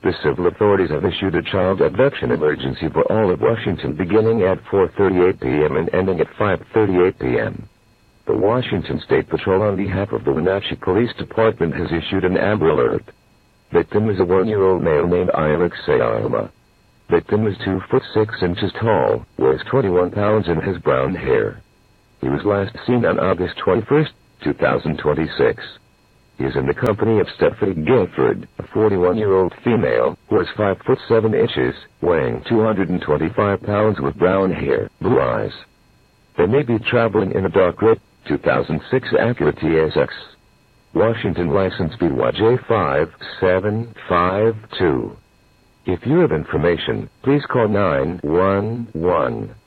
The civil authorities have issued a child abduction emergency for all of Washington beginning at 4:38 p.m. and ending at 5:38 p.m. The Washington State Patrol on behalf of the Wenatchee Police Department has issued an Amber Alert. Victim is a 1-year-old male named Alexei Alma. Victim is 2 foot 6 inches tall, weighs 21 pounds and has brown hair. He was last seen on August 21, 2026. He is in the company of Stephanie Guilford, a 41-year-old female, who is 5 foot 7 inches, weighing 225 pounds with brown hair, blue eyes. They may be traveling in a dark red 2006 Acura TSX. Washington license BYJ5752. If you have information, please call 911.